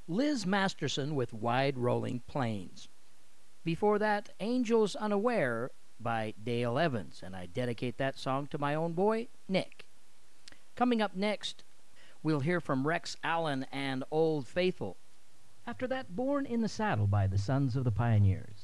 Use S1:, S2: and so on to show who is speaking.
S1: Liz Masterson with Wide Rolling Plains. Before that, Angels Unaware by Dale Evans, and I dedicate that song to my own boy, Nick. Coming up next, we'll hear from Rex Allen and Old Faithful. After that, Born in the Saddle by the Sons of the Pioneers.